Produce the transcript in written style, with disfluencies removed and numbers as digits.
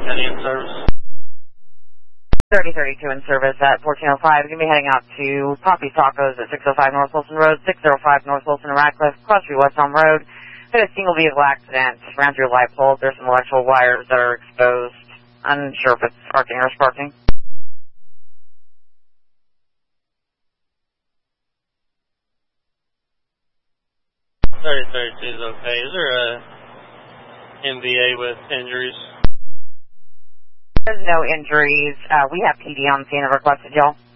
Any in service? 3032 in service at 1405. You're going to be heading out to Poppy Tacos at 605 North Wilson Road, 605 North Wilson and Radcliffe, Crossview West Elm Road. Had a single vehicle accident. Ran through a light pole. There's some electrical wires that are exposed. Unsure if it's arcing or sparking. 3032 is okay. Is there a MVA with injuries? There's no injuries. We have PD on the scene that requested y'all.